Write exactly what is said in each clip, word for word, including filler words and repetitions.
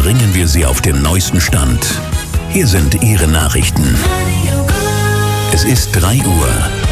bringen wir Sie auf den neuesten Stand. Hier sind Ihre Nachrichten. Es ist drei Uhr.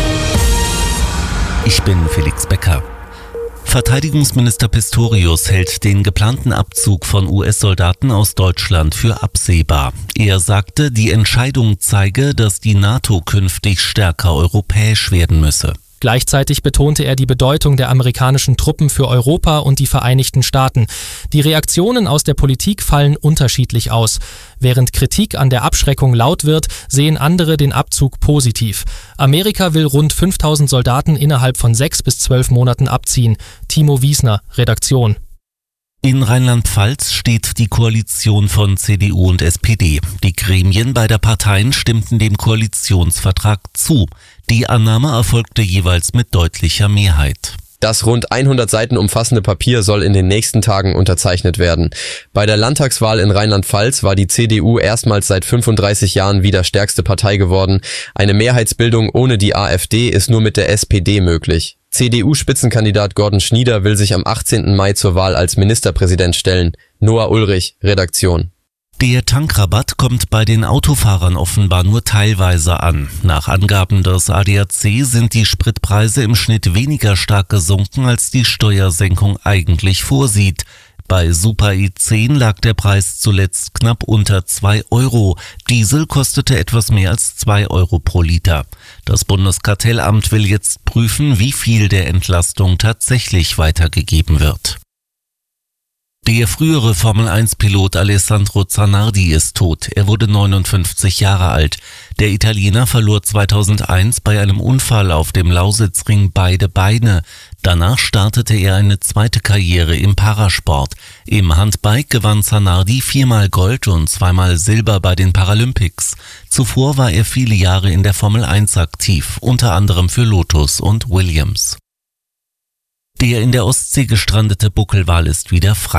Ich bin Felix Becker. Verteidigungsminister Pistorius hält den geplanten Abzug von U S-Soldaten aus Deutschland für absehbar. Er sagte, die Entscheidung zeige, dass die NATO künftig stärker europäisch werden müsse. Gleichzeitig betonte er die Bedeutung der amerikanischen Truppen für Europa und die Vereinigten Staaten. Die Reaktionen aus der Politik fallen unterschiedlich aus. Während Kritik an der Abschreckung laut wird, sehen andere den Abzug positiv. Amerika will rund fünftausend Soldaten innerhalb von sechs bis zwölf Monaten abziehen. Timo Wiesner, Redaktion. In Rheinland-Pfalz steht die Koalition von C D U und S P D. Die Gremien beider Parteien stimmten dem Koalitionsvertrag zu. Die Annahme erfolgte jeweils mit deutlicher Mehrheit. Das rund hundert Seiten umfassende Papier soll in den nächsten Tagen unterzeichnet werden. Bei der Landtagswahl in Rheinland-Pfalz war die C D U erstmals seit fünfunddreißig Jahren wieder stärkste Partei geworden. Eine Mehrheitsbildung ohne die AfD ist nur mit der S P D möglich. C D U-Spitzenkandidat Gordon Schnieder will sich am achtzehnten Mai zur Wahl als Ministerpräsident stellen. Noah Ulrich, Redaktion. Der Tankrabatt kommt bei den Autofahrern offenbar nur teilweise an. Nach Angaben des A D A C sind die Spritpreise im Schnitt weniger stark gesunken, als die Steuersenkung eigentlich vorsieht. Bei Super E zehn lag der Preis zuletzt knapp unter zwei Euro. Diesel kostete etwas mehr als zwei Euro pro Liter. Das Bundeskartellamt will jetzt prüfen, wie viel der Entlastung tatsächlich weitergegeben wird. Der frühere Formel eins Pilot Alessandro Zanardi ist tot. Er wurde neunundfünfzig Jahre alt. Der Italiener verlor zweitausendeins bei einem Unfall auf dem Lausitzring beide Beine. Danach startete er eine zweite Karriere im Parasport. Im Handbike gewann Zanardi viermal Gold und zweimal Silber bei den Paralympics. Zuvor war er viele Jahre in der Formel eins aktiv, unter anderem für Lotus und Williams. Der in der Ostsee gestrandete Buckelwal ist wieder frei.